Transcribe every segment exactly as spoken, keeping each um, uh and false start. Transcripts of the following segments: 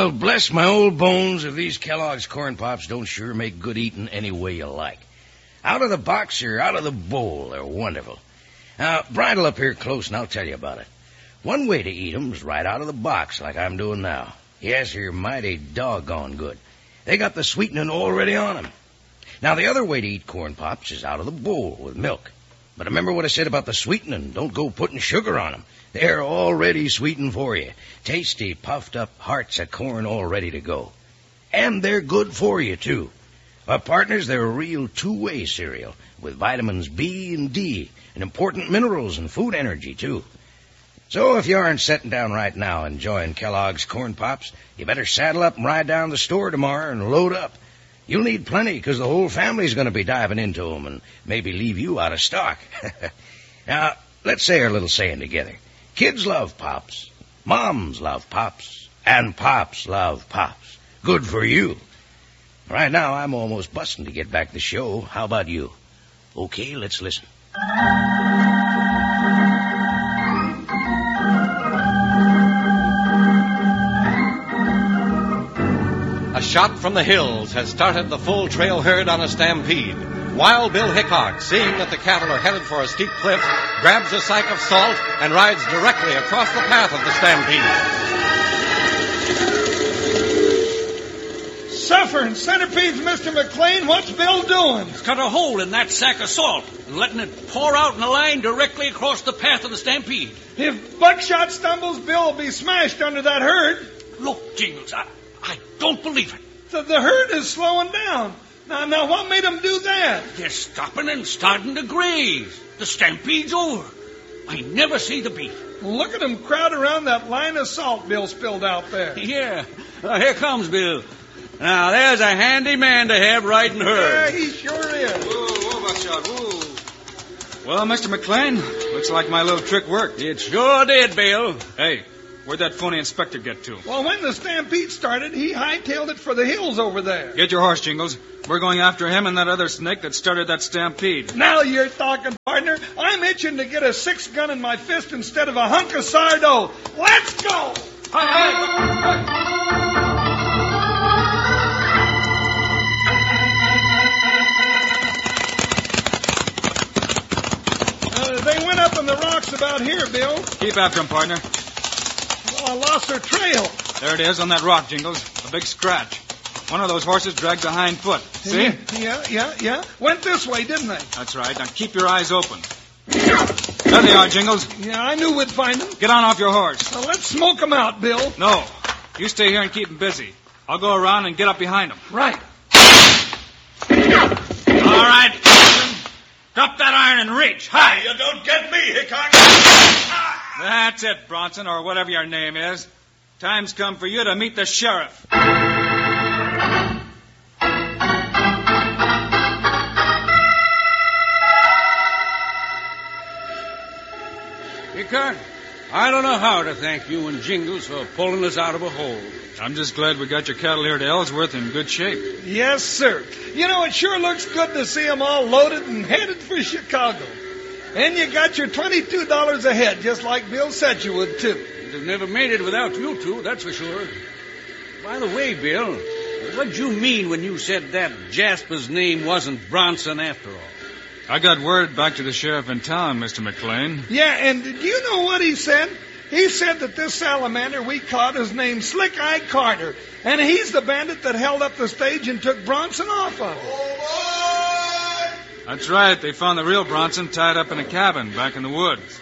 Well, bless my old bones if these Kellogg's Corn Pops don't sure make good eating any way you like. Out of the box or out of the bowl, they're wonderful. Now, bridle up here close and I'll tell you about it. One way to eat 'em's right out of the box like I'm doing now. Yes, you're mighty doggone good. They got the sweetening already on 'em. Now, the other way to eat Corn Pops is out of the bowl with milk. But remember what I said about the sweetening. Don't go putting sugar on 'em. They're already sweetened for you. Tasty, puffed-up hearts of corn all ready to go. And they're good for you, too. But, partners, they're a real two-way cereal with vitamins B and D and important minerals and food energy, too. So if you aren't sitting down right now enjoying Kellogg's Corn Pops, you better saddle up and ride down to the store tomorrow and load up. You'll need plenty because the whole family's going to be diving into 'em and maybe leave you out of stock. Now, let's say our little saying together. Kids love Pops, moms love Pops, and Pops love Pops. Good for you. Right now, I'm almost busting to get back to the show. How about you? Okay, let's listen. A shot from the hills has started the full trail herd on a stampede. Wild Bill Hickok, seeing that the cattle are headed for a steep cliff, grabs a sack of salt and rides directly across the path of the stampede. Suffering centipedes, Mister McLean, what's Bill doing? He's cut a hole in that sack of salt and letting it pour out in a line directly across the path of the stampede. If Buckshot stumbles, Bill will be smashed under that herd. Look, Jingles, I, I don't believe it. The, the herd is slowing down. Now, now, what made them do that? They're stopping and starting to graze. The stampede's over. I never see the beat. Look at them crowd around that line of salt Bill spilled out there. Yeah. Uh, here comes Bill. Now, there's a handy man to have riding herd. Yeah, he sure is. Whoa, whoa, Buckshot, whoa. Well, Mister McLean, looks like my little trick worked. It sure did, Bill. Hey, where'd that phony inspector get to? Well, when the stampede started, he hightailed it for the hills over there. Get your horse, Jingles. We're going after him and that other snake that started that stampede. Now you're talking, partner. I'm itching to get a six-gun in my fist instead of a hunk of sardo. Let's go! Hi, hi, hi. Uh, they went up in the rocks about here, Bill. Keep after him, partner. Well, I lost their trail. There it is on that rock, Jingles. A big scratch. One of those horses dragged a hind foot. See? Yeah, yeah, yeah. Went this way, didn't they? That's right. Now keep your eyes open. There they are, Jingles. Yeah, I knew we'd find them. Get on off your horse. Well, let's smoke them out, Bill. No. You stay here and keep them busy. I'll go around and get up behind them. Right. All right, Captain. Drop that iron and reach. Hi. You don't get me, Hickok. That's it, Bronson, or whatever your name is. Time's come for you to meet the sheriff. Hickok, I don't know how to thank you and Jingles for pulling us out of a hole. I'm just glad we got your cattle here to Ellsworth in good shape. Yes, sir. You know, it sure looks good to see them all loaded and headed for Chicago. And you got your twenty-two dollars a head, just like Bill said you would, too. You'd have never made it without you two, that's for sure. By the way, Bill, what'd you mean when you said that Jasper's name wasn't Bronson after all? I got word back to the sheriff in town, Mister McLean. Yeah, and do you know what he said? He said that this salamander we caught is named Slick Eye Carter, and he's the bandit that held up the stage and took Bronson off of it. That's right. They found the real Bronson tied up in a cabin back in the woods.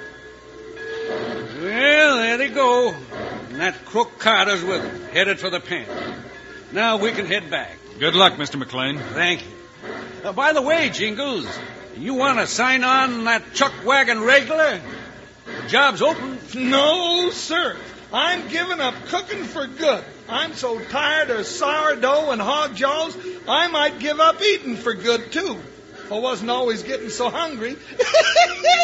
Well, there they go. And that crook Carter's with them, headed for the pen. Now we can head back. Good luck, Mister McLean. Thank you. Uh, by the way, Jingles, you want to sign on that chuck wagon regular? The job's open. No, sir. I'm giving up cooking for good. I'm so tired of sourdough and hog jaws, I might give up eating for good, too. I wasn't always getting so hungry.